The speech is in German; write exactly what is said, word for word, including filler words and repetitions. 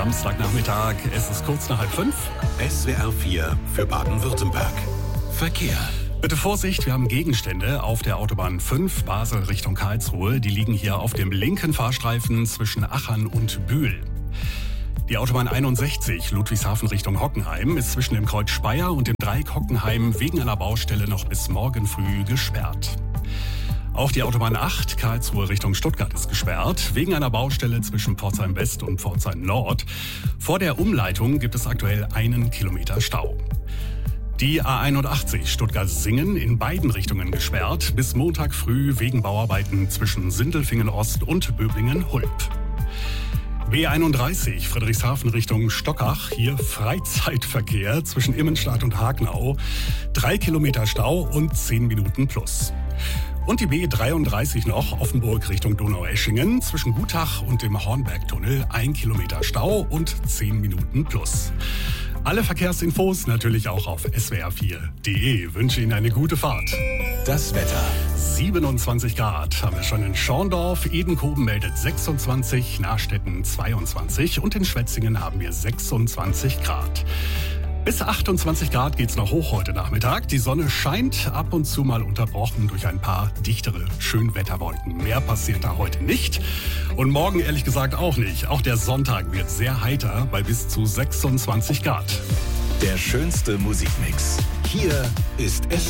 Samstagnachmittag, es ist kurz nach halb fünf. S W R vier für Baden-Württemberg. Verkehr. Bitte Vorsicht, wir haben Gegenstände auf der Autobahn fünf Basel Richtung Karlsruhe. Die liegen hier auf dem linken Fahrstreifen zwischen Achern und Bühl. Die Autobahn einundsechzig Ludwigshafen Richtung Hockenheim ist zwischen dem Kreuz Speyer und dem Dreieck Hockenheim wegen einer Baustelle noch bis morgen früh gesperrt. Auch die Autobahn acht Karlsruhe Richtung Stuttgart ist gesperrt, wegen einer Baustelle zwischen Pforzheim West und Pforzheim Nord. Vor der Umleitung gibt es aktuell einen Kilometer Stau. Die A einundachtzig Stuttgart-Singen in beiden Richtungen gesperrt, bis Montag früh wegen Bauarbeiten zwischen Sindelfingen Ost und Böblingen-Hulp. B einunddreißig Friedrichshafen Richtung Stockach, hier Freizeitverkehr zwischen Immenstadt und Hagenau. Drei Kilometer Stau und zehn Minuten plus. Und die B dreiunddreißig noch, Offenburg Richtung Donaueschingen, zwischen Gutach und dem Hornbergtunnel. Ein Kilometer Stau und zehn Minuten plus. Alle Verkehrsinfos natürlich auch auf S W R vier punkt de. Wünsche Ihnen eine gute Fahrt. Das Wetter. siebenundzwanzig Grad haben wir schon in Schorndorf. Edenkoben meldet sechsundzwanzig, Nachstetten zweiundzwanzig und in Schwetzingen haben wir sechsundzwanzig Grad. Bis achtundzwanzig Grad geht's noch hoch heute Nachmittag. Die Sonne scheint, ab und zu mal unterbrochen durch ein paar dichtere Schönwetterwolken. Mehr passiert da heute nicht. Und morgen ehrlich gesagt auch nicht. Auch der Sonntag wird sehr heiter bei bis zu sechsundzwanzig Grad. Der schönste Musikmix. Hier ist S